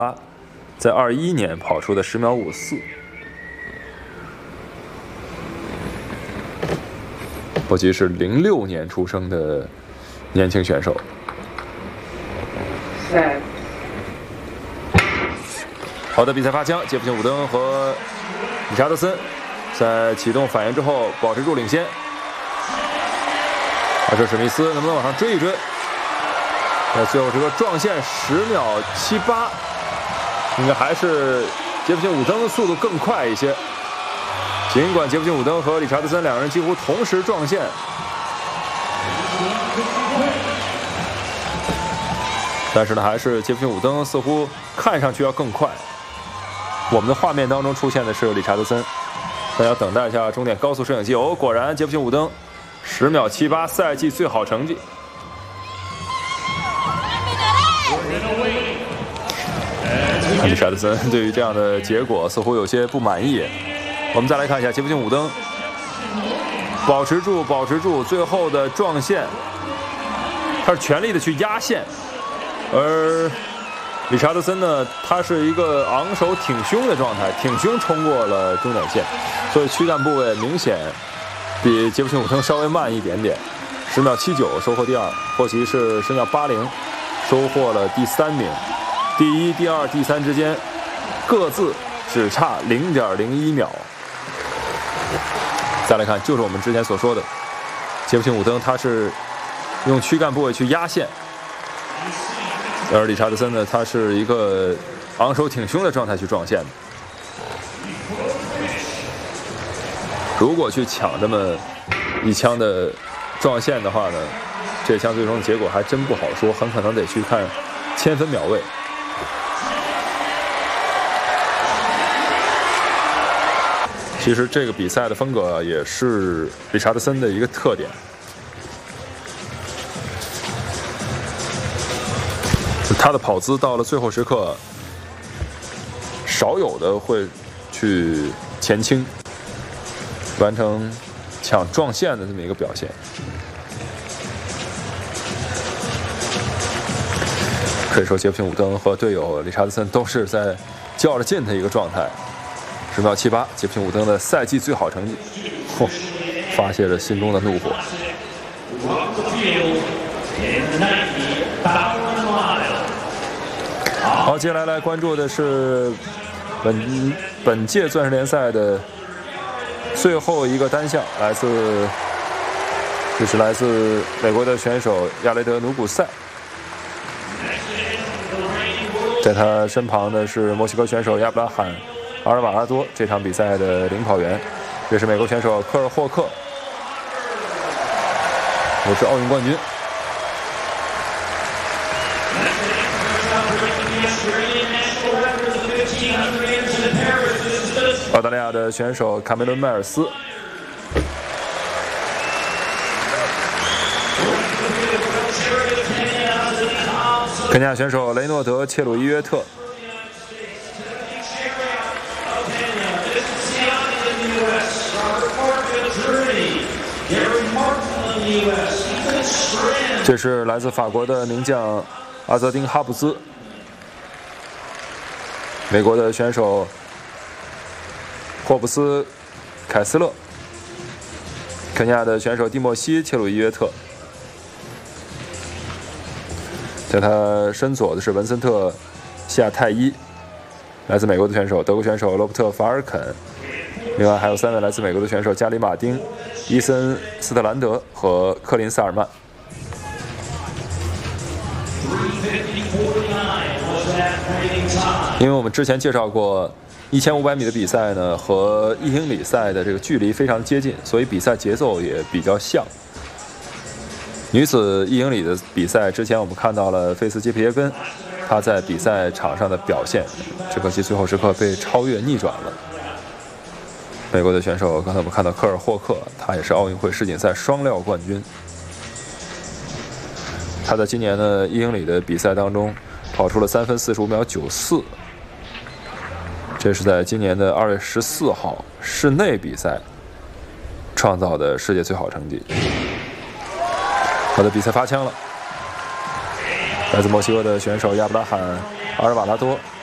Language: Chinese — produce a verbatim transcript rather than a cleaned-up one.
他在二一年跑出的十秒五四。波吉是零六年出生的年轻选手。好的，比赛发枪，杰弗逊·伍登和理查德森在启动反应之后保持住领先。阿舍史密斯能不能往上追一追？那最后这个撞线十秒七八，应该还是杰弗逊·伍登的速度更快一些。尽管杰弗逊·伍登和理查德森两人几乎同时撞线，但是呢，还是杰弗逊·伍登似乎看上去要更快。我们的画面当中出现的是理查德森，大家等待一下终点高速摄影机。哦，果然杰弗逊·伍登十秒七八，赛季最好成绩。理查德森对于这样的结果似乎有些不满意。我们再来看一下杰弗逊·伍登，保持住，保持住，最后的撞线，他是全力的去压线，而理查德森呢，他是一个昂首挺胸的状态，挺胸冲过了终点线，所以躯干部位明显比杰弗逊·伍登稍微慢一点点，十秒七九收获第二，霍奇是十秒八零收获了第三名，第一、第二、第三之间各自只差零点零一秒。再来看，就是我们之前所说的，杰弗逊·伍登他是用躯干部位去压线，而理查德森呢，他是一个昂首挺胸的状态去撞线的。如果去抢这么一枪的撞线的话呢，这枪最终的结果还真不好说，很可能得去看千分秒位。其实这个比赛的风格也是理查德森的一个特点，他的跑姿到了最后时刻，少有的会去前倾，完成抢撞线的这么一个表现。可以说，杰弗逊·伍登和队友理查德森都是在较着劲的一个状态。十秒七八，杰弗逊·伍登的赛季最好成绩，嚯，发泄着心中的怒火。好，接下来来关注的是本本届钻石联赛的最后一个单项，来自这是来自美国的选手亚雷德·努古塞，在他身旁的是墨西哥选手亚布拉罕·阿尔瓦拉多，这场比赛的领跑员，这是美国选手科尔霍克，也是奥运冠军。澳大利亚的选手卡梅伦·迈尔斯，肯尼亚选手雷诺德·切鲁伊约特，这是来自法国的名将阿泽丁·哈布兹，美国的选手霍布斯·凯斯勒，肯尼亚的选手蒂莫西·切鲁伊约特，在他身左的是文森特·西亚泰伊，来自美国的选手，德国选手罗伯特·法尔肯，另外还有三位来自美国的选手加里·马丁、伊森·斯特兰德和科林·萨尔曼。因为我们之前介绍过一千五百米的比赛呢，和一英里赛的这个距离非常接近，所以比赛节奏也比较像。女子一英里的比赛之前我们看到了费斯杰皮耶根，她在比赛场上的表现，只可惜最后时刻被超越逆转了。美国的选手刚才我们看到科尔霍克，他也是奥运会世锦赛双料冠军，他在今年的一英里的比赛当中跑出了三分四十五秒九四，这是在今年的二月十四号室内比赛创造的世界最好成绩。好的，比赛发枪了，来自墨西哥的选手亚布拉罕·阿尔瓦拉多